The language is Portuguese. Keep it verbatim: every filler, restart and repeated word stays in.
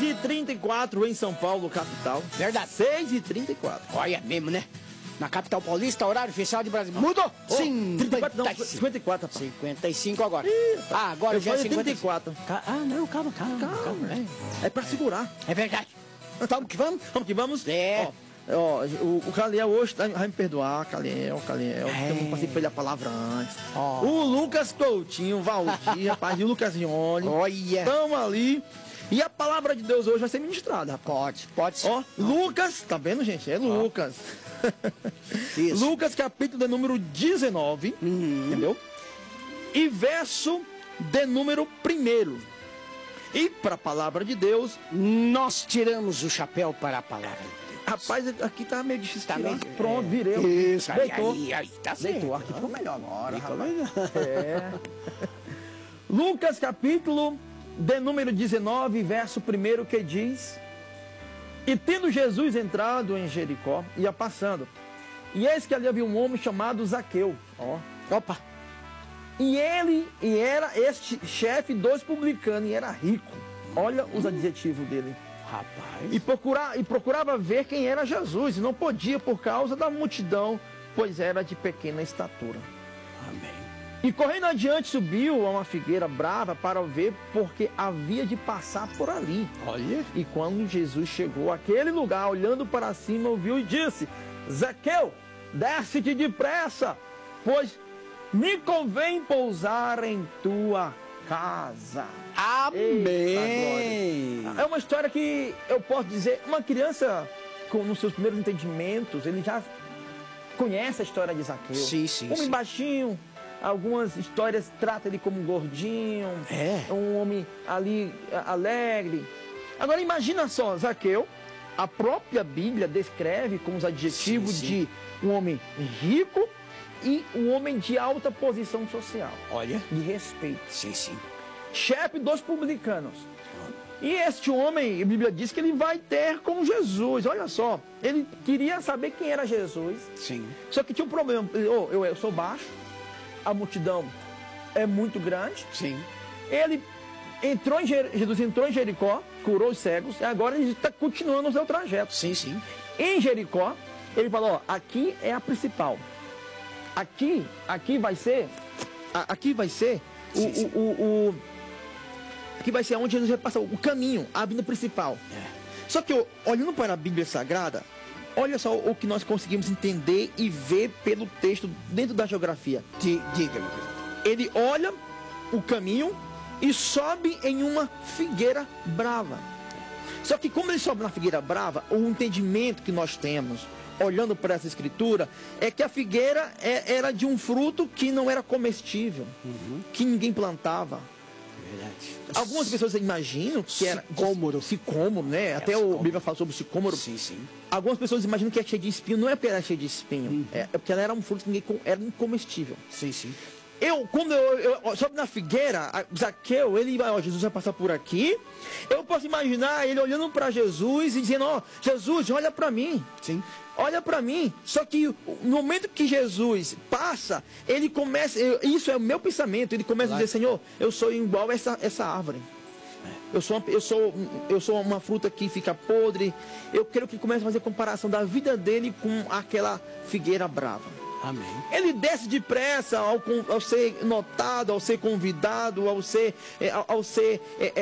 e trinta e quatro em São Paulo, capital. Verdade. seis e trinta e quatro. Olha mesmo, né? Na capital paulista, horário oficial de Brasília. Mudou? Oh, trinta e quatro, não, cinquenta e cinco. cinquenta e quatro, rapaz. cinquenta e cinco agora. Ih, ah, agora eu já é falei cinquenta trinta e quatro. Ah, não, calma, calma. Calma, calma é. É pra segurar. É verdade. Vamos que vamos? Vamos que vamos? É. Ó, ó, o, o Caliel hoje tá, vai me perdoar, Caliel, Caliel, É. porque eu não passei pra ele a palavra antes. Ó. O Lucas Coutinho, Valdir, rapaz, e o Lucas Ione. Olha. Estão ali. E a palavra de Deus hoje vai ser ministrada, rapaz. Pode, pode ser. Ó, Lucas, tá vendo, gente? É Lucas. Isso. Lucas, capítulo de número dezenove, Uhum. entendeu? E verso de número primeiro. E para a palavra de Deus, Nós tiramos o chapéu para a palavra de Deus. rapaz, aqui tá meio difícil. Tá tirar. meio- Pronto, é. virei. Isso, aí, Deitou. aí, aí, tá certo. Deitou. Aqui ficou melhor agora, Ficou rapaz. melhor. É. Lucas, capítulo de número dezenove, verso primeiro, que diz: E tendo Jesus entrado em Jericó, ia passando. E eis que ali havia um homem chamado Zaqueu. Ó. Opa. E ele, e era este chefe dos publicanos, e era rico. Olha os adjetivos dele. Rapaz. E, procura, e procurava ver quem era Jesus, e não podia por causa da multidão, pois era de pequena estatura. Amém. E correndo adiante subiu a uma figueira brava para ver, porque havia de passar por ali. Olha. E quando Jesus chegou àquele lugar, olhando para cima, ouviu e disse: Zaqueu, desce-te depressa, pois me convém pousar em tua casa. Amém. Eita, glória. É uma história que eu posso dizer, uma criança com nos seus primeiros entendimentos, ele já conhece a história de Zaqueu. Sim, sim, Homem sim. baixinho, algumas histórias tratam ele como um gordinho, É. um homem ali a- alegre. Agora imagina só, Zaqueu, a própria Bíblia descreve com os adjetivos Sim, sim. de um homem rico e um homem de alta posição social, Olha. de respeito. Sim, sim. Chefe dos publicanos. E este homem, a Bíblia diz que ele vai ter com Jesus. Olha só, ele queria saber quem era Jesus. Sim. Só que tinha um problema. Oh, eu, eu sou baixo, a multidão é muito grande. Sim. Ele entrou em Jer... Jesus entrou em Jericó, curou os cegos, e agora ele está continuando o seu trajeto. Sim, sim. Em Jericó, ele falou: ó, aqui é a principal. Aqui, aqui vai ser, a- aqui vai ser o, Sim, sim. o, o, o- aqui vai ser onde Jesus vai passar o caminho, a avenida principal. É. Só que ó, olhando para a Bíblia Sagrada, olha só o que nós conseguimos entender e ver pelo texto dentro da geografia. Di- Diga, meu querido. Ele olha o caminho e sobe em uma figueira brava. Só que como ele sobe na figueira brava, o entendimento que nós temos, olhando para essa escritura, é que a figueira é- era de um fruto que não era comestível, que ninguém plantava. Verdade. Algumas pessoas imaginam que era Sicômoro. sicômoro, né? Até o sicômoro. Bíblia fala sobre o sicômoro. Sim, sim. Algumas pessoas imaginam que é cheio de espinho. Não é porque era cheio de espinho, é, é porque ela era um fruto que ninguém com- era incomestível. Sim, sim. Eu, quando eu, eu, eu sobe na figueira, a- Zaqueu, ele vai, ó, Jesus vai passar por aqui. Eu posso imaginar ele olhando para Jesus e dizendo: ó, Jesus, olha para mim. Sim. Olha para mim. Só que no momento que Jesus passa, ele começa, eu- isso é o meu pensamento, ele começa Claro. a dizer: Senhor, eu sou igual a essa, essa árvore. Eu sou, uma, eu, sou, eu sou uma fruta que fica podre. Eu quero que comece a fazer comparação da vida dele com aquela figueira brava. Amém. Ele desce depressa ao, con- ao ser notado, ao ser convidado, ao ser, é, ao, ao ser é,